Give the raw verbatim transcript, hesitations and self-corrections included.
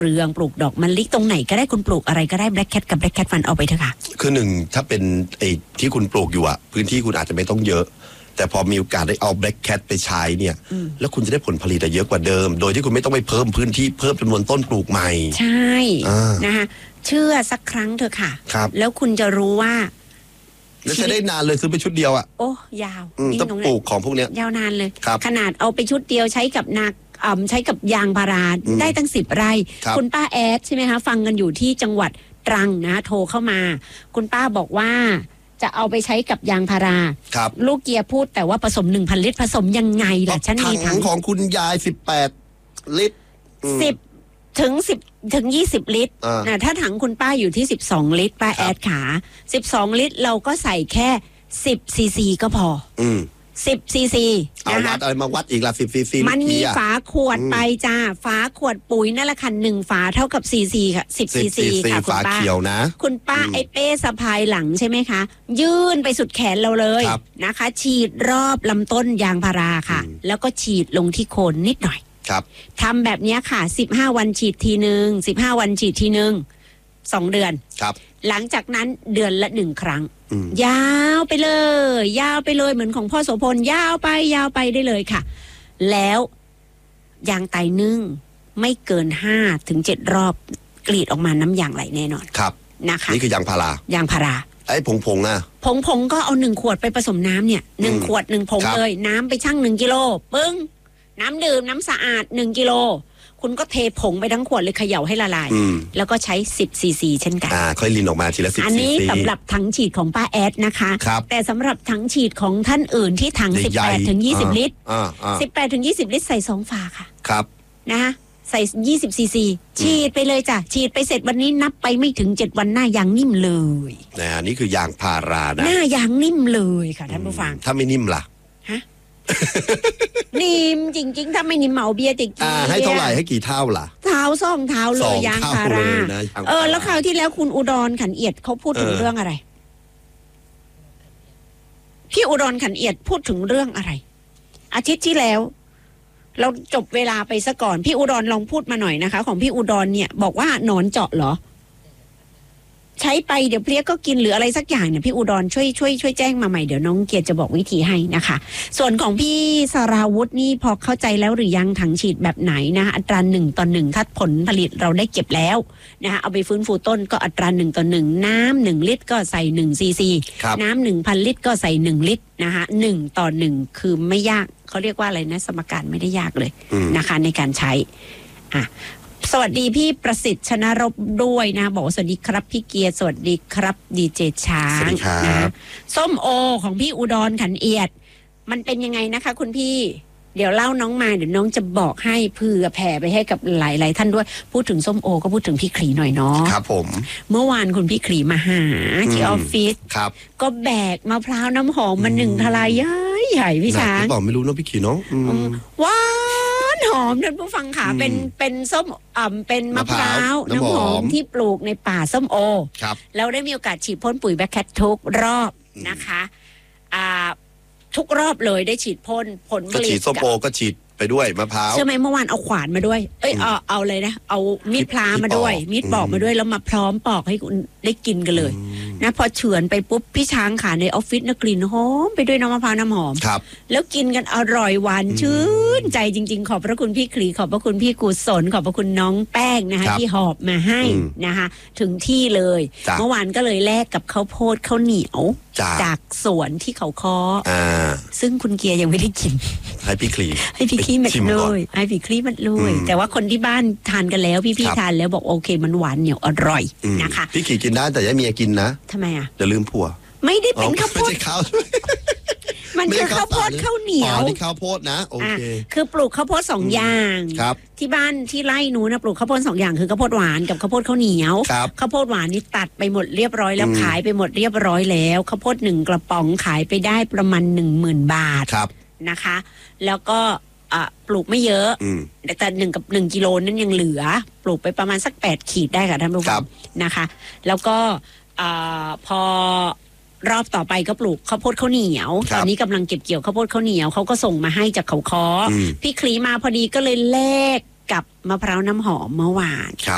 เรืองปลูกดอกมะลิตรงไหนก็ได้คุณปลูกอะไรก็ได้แบล็คแคทกับแบล็คแคทฟันเอาไปเถอะค่ะคือหนึ่งถ้าเป็นไอ้ที่คุณปลูกอยู่อะพื้นที่คุณอาจจะไม่ต้องเยอะแต่พอมีโอกาสได้เอาแบล็คแคทไปใช้เนี่ยแล้วคุณจะได้ผลผลิตเยอะกว่าเดิมโดยที่คุณไม่ต้องไปเพิ่มพื้นที่เพิ่มจำนวนต้นปลูกใหม่ใช่นะคะเชื่อสักครั้งเถอะค่ะแล้วคุณจะรู้ว่าแล้วจะได้นานเลยซื้อไปชุดเดียวอ่ะโอ้ยาวต้องปลูกของพวกเนี้ยยาวนานเลยขนาดเอาไปชุดเดียวใช้กับนาอ่าใช้กับยางพาราได้ตั้งสิบไร่คุณป้าแอดใช่ไหมคะฟังกันอยู่ที่จังหวัดตรังนะโทรเข้ามาคุณป้าบอกว่าจะเอาไปใช้กับยางพาราลูกเกียร์พูดแต่ว่าผสมหนึ่งพันลิตรผสมยังไงล่ะฉันมีถังของคุณยายสิบแปดลิตรสิบถึงสิบถึงยี่สิบลิตรนะถ้าถังคุณป้าอยู่ที่สิบสองลิตรป้าแอดขาสิบสองลิตรเราก็ใส่แค่สิบซีซีก็พออืมสิบซีซีเอาวัดอะไรมาวัดอีกละสิบซีซีมันมีฝาขวดไปจ้าฝาขวดปุ๋ยนั่นแหละค่ะหนึ่งฝาเท่ากับซีซีค่ะสิบซีซีค่ะคุณป้าคุณป้าไอเป้สะพายหลังใช่ไหมคะยื่นไปสุดแขนเราเลยนะคะฉีดรอบลำต้นยางพาราค่ะแล้วก็ฉีดลงที่โคนนิดหน่อยทำแบบนี้ค่ะสิบห้าวันฉีดทีหนึ่งสิบห้าวันฉีดทีหนึ่งสองเดือนหลังจากนั้นเดือนละหนึ่งครั้งยาวไปเลยยาวไปเลยเหมือนของพ่อโสพลยาวไปยาวไปได้เลยค่ะแล้วยางไตนึ่งไม่เกินห้าถึงเจ็ดรอบกรีดออกมาน้ำยางไหลแน่นอนครับนะคะนี่คือยางพารายางพาราไอ้ผงผงอ่ะผงผงก็เอาหนึ่งขวดไปผสมน้ำเนี่ยหนึ่งขวดหนึ่งผงเลยน้ำไปชั่งหนึ่งกิโลปึ้งน้ำดื่มน้ำสะอาดหนึ่งกิโลคุณก็เทผงไปทั้งขวดเลยเขย่าให้ละลายแล้วก็ใช้สิบซีซีเช่นกันอ่าค่อยลินออกมาทีละสิบซีซีอันนี้สำหรับถังฉีดของป้าแอดนะคะแต่สำหรับถังฉีดของท่านอื่นที่ถังสิบแปดถึงยี่สิบลิตรสิบแปดถึงยี่สิบลิตรใส่สองฝาค่ะครับนะคะใส่ยี่สิบซีซีฉีดไปเลยจ้ะฉีดไปเสร็จวันนี้นับไปไม่ถึงเจ็ดวันหน้ายางนิ่มเลยนะนี่คือยางพารานะหน้ายางนิ่มเลยค่ะท่านผู้ฟังถ้าไม่นิ่มล่ะฮะนิ่มจริงๆถ้าไม่นิ่มเหมาเบียร์ติกี้อ่าให้เท่าไหร่ให้กี่เท่าล่ะเท้าซ่องเท้าเลยยางพาราเออแล้วคราวที่แล้วคุณอุดรขันเอียดเขาพูดถึงเรื่องอะไรพี่อุดรขันเอียดพูดถึงเรื่องอะไรอาทิตย์ที่แล้วเราจบเวลาไปซะก่อนพี่อุดรลองพูดมาหน่อยนะคะของพี่อุดรเนี่ยบอกว่าหนอนเจาะเหรอใช้ไปเดี๋ยวเพลี้ยก็กินหรืออะไรสักอย่างเนี่ยพี่อุดรช่วยช่วยช่วยแจ้งมาใหม่เดี๋ยวน้องเกียรติจะบอกวิธีให้นะคะส่วนของพี่สราวุธนี่พอเข้าใจแล้วหรือยังถังฉีดแบบไหนนะอัตราหนึ่งต่อหนึ่งถ้าผลผลิตเราได้เก็บแล้วนะคะเอาไปฟื้นฟูต้นก็อัตราหนึ่งต่อหนึ่งน้ำหนึ่งลิตรก็ใส่หนึ่งซีซีน้ำหนึ่งพันลิตรก็ใส่หนึ่งลิตรนะคะหนึ่งต่อหนึ่งคือไม่ยากเขาเรียกว่าอะไรนะสมการไม่ได้ยากเลยนะคะในการใช้อ่ะสวัสดีพี่ประสิทธิ์ชนะรบด้วยนะบอกสวัสดีครับพี่เกียร์สวัสดีครับดีเจช้างนะส้มโอของพี่อุดรขันเอียดมันเป็นยังไงนะคะคุณพี่เดี๋ยวเล่าน้องมาเดี๋ยวน้องจะบอกให้เผื่อแผ่ไปให้กับหลายๆท่านด้วยพูดถึงส้มโอก็พูดถึงพี่ขลีหน่อยเนาะครับผมเมื่อวานคุณพี่ขลีมาหาที่ออฟฟิศครับก็แบกมะพร้าวน้ำหอมมาหนึ่งทลายใหญ่ใหญ่พี่ช้างบอกไม่รู้เนาะพี่ขลีเนาะว้าหอมท่านผู้ฟังค่ะเป็นเป็นส้มอ่าเป็นมะพร้าวน้ำหอมที่ปลูกในป่าส้มโอแล้วได้มีโอกาสฉีดพ่นปุ๋ยแบล็คแคททุกรอบนะคะอ่าทุกรอบเลยได้ฉีดพ่นผลผลิตก็ฉีดส้มโอก็ฉีดไปด้วยมะพร้าวใช่ไหมเมื่อวานเอาขวานมาด้วยเอ้ยเอาเอาเลยนะเอามีดพลามาด้วยมีดปอกมาด้วยแล้วมาพร้อมปอกให้คุณได้กินกันเลยนะพอเฉือนไปปุ๊บพี่ช้างขาในออฟฟิศนะกลิ่นหอมไปด้วยน้ำมะพร้าวน้ำหอมแล้วกินกันอร่อยหวานชื่นใจจริงๆขอบพระคุณพี่ขลีขอบพระคุณพี่กุศลขอบพระคุณน้องแป้งนะคะที่หอบมาให้นะคะถึงที่เลยเมื่อวานก็เลยแลกกับข้าวโพดข้าวเหนียวจากสวนที่เขาค้อซึ่งคุณเกียร์ยังไม่ได้กินให้พี่คลีให้พี่คลีมันเลยให้พี่คลีมันเลยแต่ว่าคนที่บ้านทานกันแล้วพี่ๆทานแล้วบอกโอเคมันหวานเหนียวอร่อยนะคะพี่คลีกินได้แต่ยังเมียกินนะทำไมอ่ะอย่าลืมผัวไม่ได้เป็นข้าวโพดมันคือข้าวโพดข้าวเหนียวอ๋อนี่ข้าวโพดนะโอเคคือปลูกข้าวโพดสองอย่างที่บ้านที่ไร่หนูนะปลูกข้าวโพดสองอย่างคือข้าวโพดหวานกับข้าวโพดข้าวเหนียวข้าวโพดหวานนี่ตัดไปหมดเรียบร้อยแล้วขายไปหมดเรียบร้อยแล้วข้าวโพดหนึ่งกระป๋องขายไปได้ประมาณหนึ่งหมื่นบาทนะคะแล้วก็ปลูกไม่เยอะแต่หนึ่งกับหนึ่งกิโลนั้นยังเหลือปลูกไปประมาณสักแปดขีดได้ค่ะท่านผู้ชมนะคะแล้วก็พอรอบต่อไปก็ปลูกข้าวโพดข้าวเหนียวตอนนี้กำลังเก็บเกี่ยวข้าวโพดข้าวเหนียวเขาก็ส่งมาให้จากเขาค้อพี่คลีมาพอดีก็เลยแลกกับมะพร้าวน้ำหอมเมื่อวาน